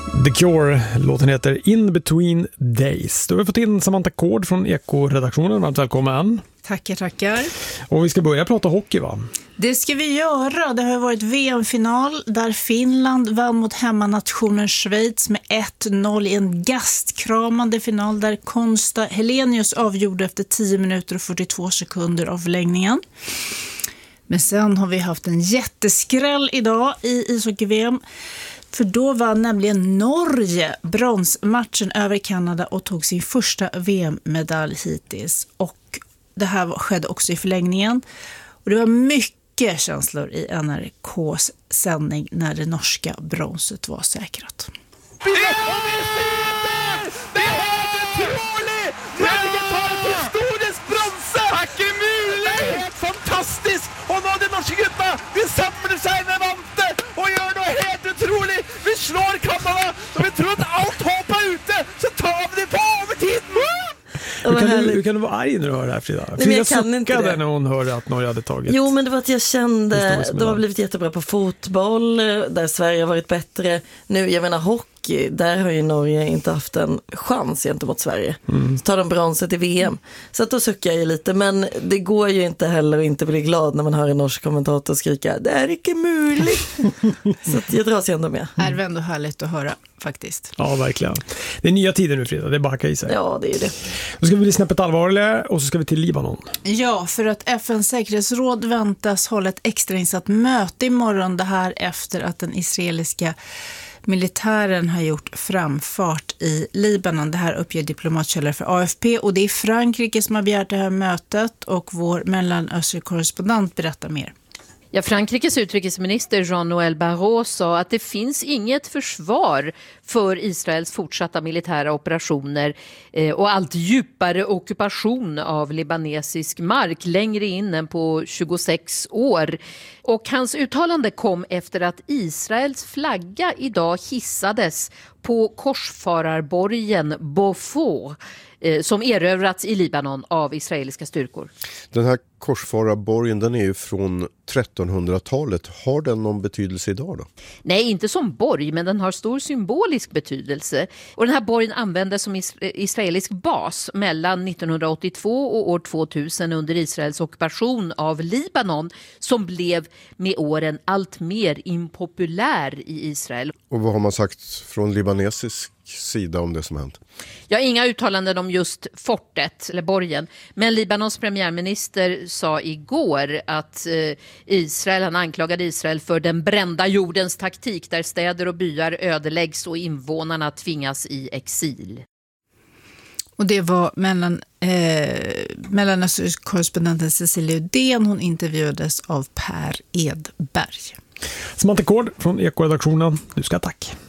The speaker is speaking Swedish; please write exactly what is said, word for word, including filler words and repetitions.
The Cure, låten heter In Between Days. Då har vi fått in Samantha Kord från Eko-redaktionen. Varmt välkommen. Tackar, tackar. Och vi ska börja prata hockey, va? Det ska vi göra. Det har varit V M-final där Finland vann mot hemmanationen Schweiz med ett noll i en gastkramande final där Konsta Helenius avgjorde efter tio minuter och fyrtiotvå sekunder av förlängningen. Men sen har vi haft en jätteskräll idag i ishockey-V M. För då var nämligen Norge bronsmatchen över Kanada och tog sin första V M-medalj hittills. Och det här skedde också i förlängningen. Och det var mycket känslor i N R K:s sändning när det norska bronset var säkrat. Det är helt otroligt! Norge tar ett historiskt bronse! Tack Emil! Det är helt fantastiskt! Och nå de norska gutta, vi samlar sig med vante och gör något helt otroligt! Vi slår Kanada, och vi tror att allt hopp är ute, så tar vi det på övertiden! Hur kan, du, hur kan du vara arg när du hör det här, Frida? Nej, Frida jag kan inte suckade det. när hon hörde att Norge hade tagit. Jo, men det var att jag kände, de har blivit jättebra på fotboll, där Sverige har varit bättre. Nu, jag menar hockey, där har ju Norge inte haft en chans gentemot Sverige. Mm. Så tar de bronset i V M. Så att då suckar jag ju lite, men det går ju inte heller att inte bli glad när man hör en norsk kommentator skrika, det är inte möjligt. Så att jag dras ändå med. Är det ändå härligt att höra, faktiskt. Ja, verkligen. Det är nya tider nu, Frida, det är bara hacka i sig. Ja, det är det. Då ska vi bli snäppet allvarligare och så ska vi till Libanon. Ja, för att F N:s säkerhetsråd väntas hålla ett extrainsatt möte imorgon, det här efter att den israeliska militären har gjort framfart i Libanon. Det här uppger diplomatkällor för A F P och det är Frankrike som har begärt det här mötet och vår mellanösternkorrespondent berättar mer. Ja, Frankrikes utrikesminister Jean-Noël Barrot sa att det finns inget försvar för Israels fortsatta militära operationer eh, och allt djupare ockupation av libanesisk mark längre in än på tjugosex år. Och hans uttalande kom efter att Israels flagga idag hissades på korsfararborgen Beaufort eh, som erövrats i Libanon av israeliska styrkor. Den här korsfararborgen, den är ju från trettonhundratalet. Har den någon betydelse idag då? Nej, inte som borg, men den har stor symbolisk betydelse. Och den här borgen användes som is- israelisk bas mellan nittonhundraåttiotvå och år tvåtusen under Israels ockupation av Libanon, som blev med åren allt mer impopulär i Israel. Och vad har man sagt från libanesisk sida om det som hänt? Jag har inga uttalanden om just fortet eller borgen, men Libanons premiärminister sa igår att eh, Israel, han anklagade Israel för den brända jordens taktik där städer och byar ödeläggs och invånarna tvingas i exil. Och det var mellan, eh, mellanösternkorrespondenten Cecilia Udén. Hon intervjuades av Per Edberg. Samantha Kord från Eko-redaktionen, du ska tack.